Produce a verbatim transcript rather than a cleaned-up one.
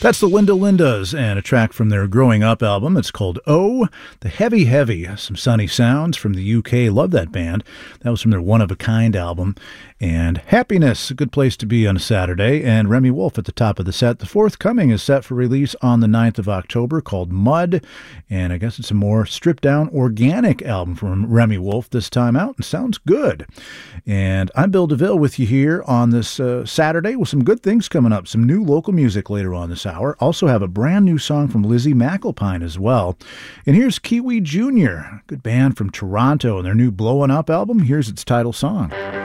That's the Linda Lindas and a track from their Growing Up album. It's called Oh, the Heavy Heavy. Some sunny sounds from the U K. Love that band. That was from their One of a Kind album. And Happiness, a good place to be on a Saturday. And Remi Wolf at the top of the set. The forthcoming is set for release on the ninth of October called Mud. And I guess it's a more stripped down organic album from Remi Wolf this time out. And sounds good. And I'm Bill DeVille with you here on this uh, Saturday with some good things coming up. Some new local music later on this hour. Also have a brand new song from Lizzie McAlpine as well. And here's Kiwi Junior, good band from Toronto, and their new Blowin' Up album. Here's its title song.